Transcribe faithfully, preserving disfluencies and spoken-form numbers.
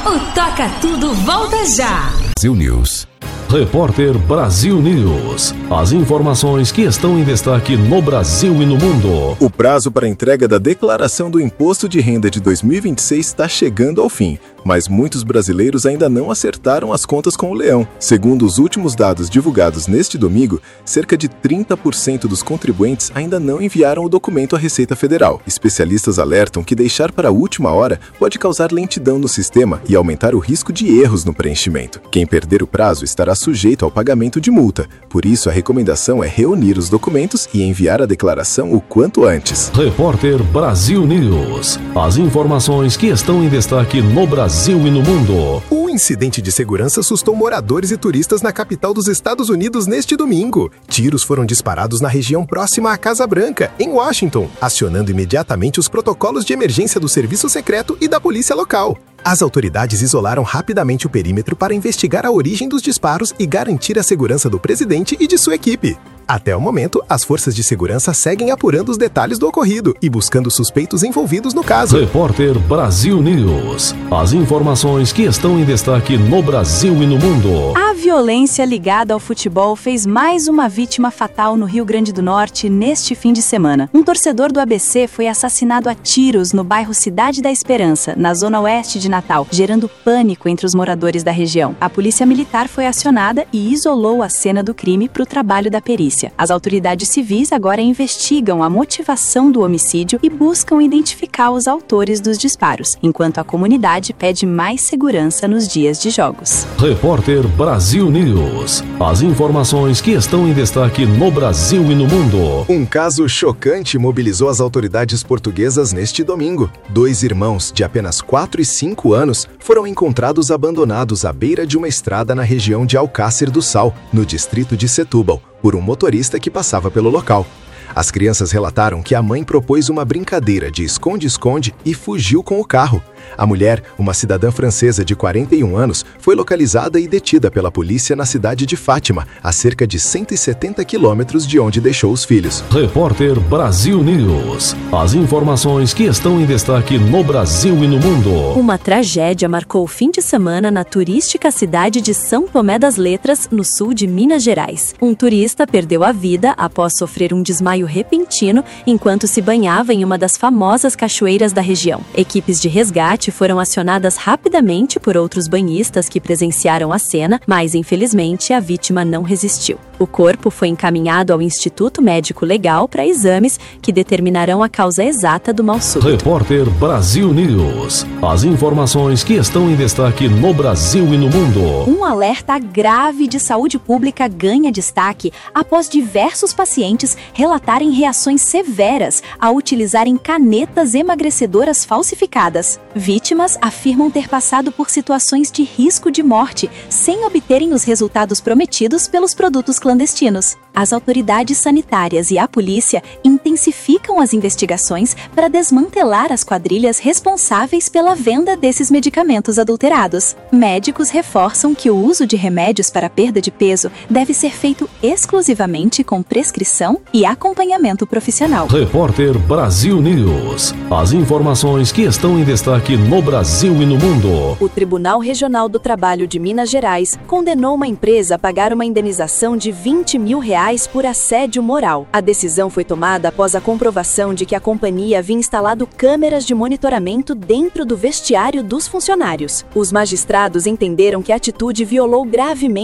O Toca Tudo volta já. Brasil News. Repórter Brasil News. As informações que estão em destaque no Brasil e no mundo. O prazo para a entrega da declaração do Imposto de Renda de dois mil e vinte e seis está chegando ao fim, mas muitos brasileiros ainda não acertaram as contas com o leão. Segundo os últimos dados divulgados neste domingo, cerca de trinta por cento dos contribuintes ainda não enviaram o documento à Receita Federal. Especialistas alertam que deixar para a última hora pode causar lentidão no sistema e aumentar o risco de erros no preenchimento. Quem perder o prazo estará sujeito ao pagamento de multa. Por isso, a recomendação é reunir os documentos e enviar a declaração o quanto antes. Repórter Brasil News. As informações que estão em destaque no Brasil e no mundo. Um incidente de segurança assustou moradores e turistas na capital dos Estados Unidos neste domingo. Tiros foram disparados na região próxima à Casa Branca, em Washington, acionando imediatamente os protocolos de emergência do Serviço Secreto e da polícia local. As autoridades isolaram rapidamente o perímetro para investigar a origem dos disparos e garantir a segurança do presidente e de sua equipe. Até o momento, as forças de segurança seguem apurando os detalhes do ocorrido e buscando suspeitos envolvidos no caso. Repórter Brasil News. As informações que estão em destaque no Brasil e no mundo. A violência ligada ao futebol fez mais uma vítima fatal no Rio Grande do Norte neste fim de semana. Um torcedor do A B C foi assassinado a tiros no bairro Cidade da Esperança, na zona oeste de Natal, gerando pânico entre os moradores da região. A polícia militar foi acionada e isolou a cena do crime para o trabalho da perícia. As autoridades civis agora investigam a motivação do homicídio e buscam identificar os autores dos disparos, enquanto a comunidade pede mais segurança nos dias de jogos. Repórter Brasil News. As informações que estão em destaque no Brasil e no mundo. Um caso chocante mobilizou as autoridades portuguesas neste domingo. Dois irmãos de apenas quatro e cinco anos foram encontrados abandonados à beira de uma estrada na região de Alcácer do Sal, no distrito de Setúbal, por um motorista que passava pelo local. As crianças relataram que a mãe propôs uma brincadeira de esconde-esconde e fugiu com o carro. A mulher, uma cidadã francesa de quarenta e um anos, foi localizada e detida pela polícia na cidade de Fátima, a cerca de cento e setenta quilômetros de onde deixou os filhos. Repórter Brasil News. As informações que estão em destaque no Brasil e no mundo. Uma tragédia marcou o fim de semana na turística cidade de São Tomé das Letras, no sul de Minas Gerais. Um turista perdeu a vida após sofrer um desmaio repentino enquanto se banhava em uma das famosas cachoeiras da região. Equipes de resgate foram acionadas rapidamente por outros banhistas que presenciaram a cena, mas infelizmente a vítima não resistiu. O corpo foi encaminhado ao Instituto Médico Legal para exames que determinarão a causa exata do mal súbito. Repórter Brasil News. As informações que estão em destaque no Brasil e no mundo. Um alerta grave de saúde pública ganha destaque após diversos pacientes relatarem reações severas ao utilizarem canetas emagrecedoras falsificadas. Vítimas afirmam ter passado por situações de risco de morte sem obterem os resultados prometidos pelos produtos clandestinos. As autoridades sanitárias e a polícia intensificam as investigações para desmantelar as quadrilhas responsáveis pela venda desses medicamentos adulterados. Médicos reforçam que o uso de remédios para perda de peso deve ser feito exclusivamente com prescrição e acompanhamento profissional. Repórter Brasil News. As informações que estão em destaque no Brasil e no mundo. O Tribunal Regional do Trabalho de Minas Gerais condenou uma empresa a pagar uma indenização de vinte mil reais por assédio moral. A decisão foi tomada após a comprovação de que a companhia havia instalado câmeras de monitoramento dentro do vestiário dos funcionários. Os magistrados entenderam que a atitude violou gravemente